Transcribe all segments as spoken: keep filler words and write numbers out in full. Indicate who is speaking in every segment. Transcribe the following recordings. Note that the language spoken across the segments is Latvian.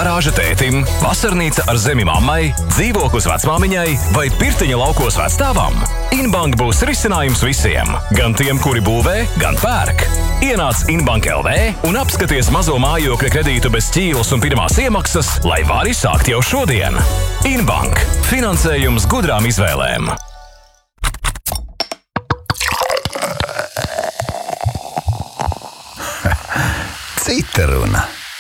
Speaker 1: garāža tētim, vasarnīca ar zemi mammai, dzīvoklis vecmāmiņai vai pirtiņa laukos vecstāvam? Inbank būs risinājums visiem, gan tiem, kuri būvē, gan pērk. Ienāc Inbank L V un apskaties mazo mājokļa kredītu bez ķīlas un pirmās iemaksas, lai vari sākt jau šodien. Inbank. Finansējums gudrām izvēlēm.
Speaker 2: Cita runa.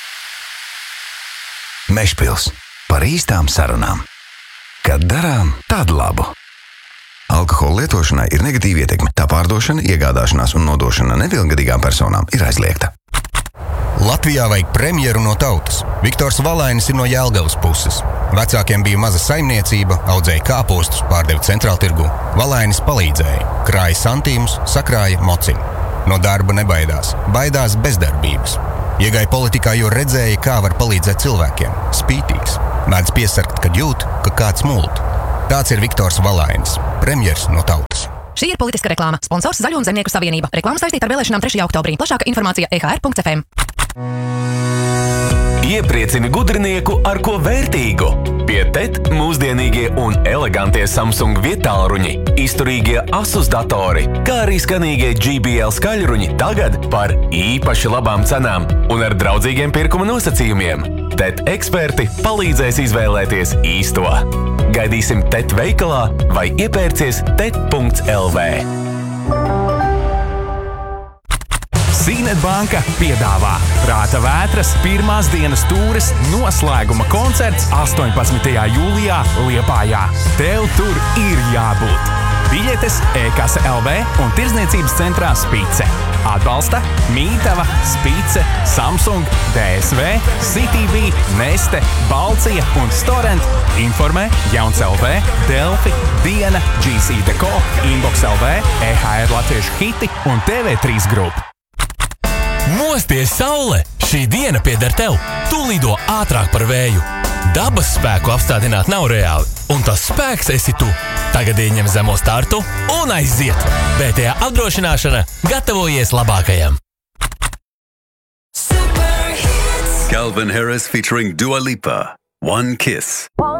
Speaker 2: Mežpils par īstām sarunām. Kad darām tādu labu. Alkohola lietošanai ir negatīva ietekme. Tā pārdošana, iegādāšanās un nodošana nepilngadīgām personām ir aizliegta.
Speaker 3: Latvijā vajag premjeru no tautas. Viktors Valainis ir no Jelgavas puses. Vecākiem bija maza saimniecība, audzēja kāpostus, pārdeva centrāltirgu. Valainis palīdzēja, krāja santīmus, sakrāja mocim. No darba nebaidās, baidās bezdarbības. Iegāja politikā, jo redzēja, kā var palīdzēt cilvēkiem. Spītīgs. Mēdz piesargt, kad jūt, ka kāds mult. Tāds ir Viktors Valainis, premjers no tautas.
Speaker 4: Šī ir politiska reklāma. Sponsors Zaļo un Zemnieku savienība. Reklāma saistīta ar vēlēšanām trešajā oktobrī. Plašāka informācija e h r punkts f m.
Speaker 1: Iepriecini gudrinieku ar ko vērtīgu. Pie T E T mūsdienīgie un elegantie Samsung viedtālruņi, izturīgie Asus datori, kā arī skanīgie J B L skaļruņi tagad par īpaši labām cenām un ar draudzīgiem pirkuma nosacījumiem. T E T eksperti palīdzēs izvēlēties īsto. Gaidīsim T E T veikalā vai iepērcies tet punkts l v.
Speaker 5: Sīnet banka piedāvā Prāta vētras pirmās dienas tūres noslēguma koncerts astoņpadsmitajā jūlijā Liepājā. Tev tur ir jābūt. Biļetes e-kase L V un tirdzniecības centrā Spice. Atbalsta Mītava, Spice, Samsung, D S V, C T V, Neste, Balcija un Storent. Informē Jauns L V, Delfi, Diena, G C Deco, Inbox L V, E H R Latviešu hiti un T V trīs grupa.
Speaker 6: Mosties, saule! Šī diena pieder tev! Tu lido ātrāk par vēju! Dabas spēku apstādināt nav reāli, un tas spēks esi tu! Tagad ieņem zemo startu un aiziet! B T A apdrošināšana gatavojies labākajam!
Speaker 7: Calvin Harris featuring Dua Lipa. One Kiss.